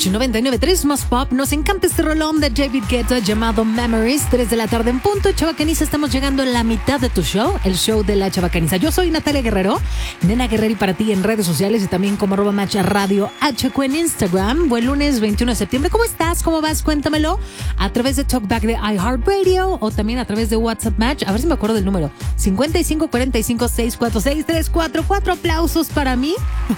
Match 99.3 más pop. Nos encanta este rolón de David Guetta llamado Memories. 3 de la tarde en punto. Chavacaniza, estamos llegando a la mitad de tu show, el show de la Chavacaniza. Yo soy Natalia Guerrero, Nena Guerreri para ti en redes sociales y también como @Match Radio HQ en Instagram. Buen lunes 21 de septiembre. ¿Cómo estás? ¿Cómo vas? Cuéntamelo a través de Talkback de iHeartRadio o también a través de WhatsApp Match. A ver si me acuerdo del número. 55 45 646 344. Aplausos para mí.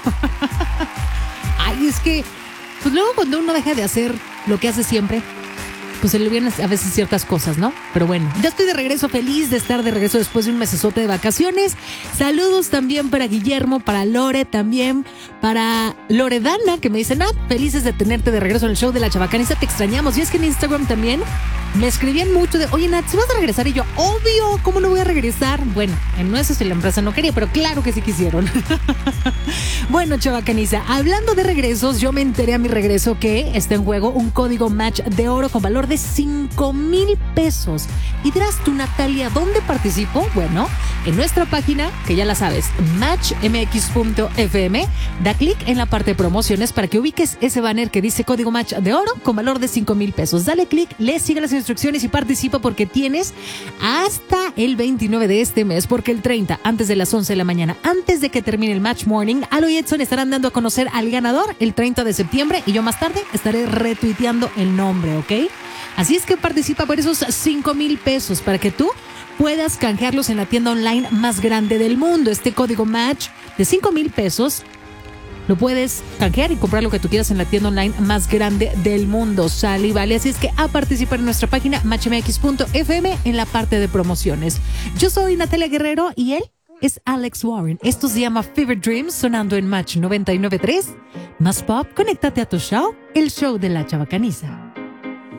Ay, es que pues luego cuando uno deja de hacer lo que hace siempre, pues se le olvidan a veces ciertas cosas, ¿no? Pero bueno, ya estoy de regreso, feliz de estar de regreso después de un mesesote de vacaciones. Saludos también para Guillermo, para Lore, también para Loredana, que me dicen, felices de tenerte de regreso en el show de la Chavacaniza, te extrañamos. Y es que en Instagram también me escribían mucho de, oye Nat, ¿si vas a regresar? Y yo, obvio, ¿cómo no voy a regresar? Bueno, no sé si la empresa no quería, pero claro que sí quisieron. Bueno, Chavacaniza, hablando de regresos, yo me enteré a mi regreso que está en juego un código Match de oro con valor de 5,000 pesos. Y dirás tú, Natalia, ¿dónde participo? Bueno, en nuestra página, que ya la sabes, matchmx.fm, da clic en la parte de promociones para que ubiques ese banner que dice código Match de oro con valor de 5,000 pesos. Dale clic, sigue las instrucciones y participa porque tienes hasta el 29 de este mes, porque el 30, antes de las 11 de la mañana, antes de que termine el Match Morning, Alo y Edson estarán dando a conocer al ganador el 30 de septiembre y yo más tarde estaré retuiteando el nombre, ¿ok? Así es que participa por esos 5,000 pesos para que tú puedas canjearlos en la tienda online más grande del mundo. Este código Match de 5,000 pesos lo puedes canjear y comprar lo que tú quieras en la tienda online más grande del mundo. Sale y vale. Así es que a participar en nuestra página matchmx.fm en la parte de promociones. Yo soy Natalia Guerrero y él es Alex Warren. Esto se llama Fever Dreams, sonando en Match 99.3. Más pop, conéctate a tu show, el show de la Chavacaniza.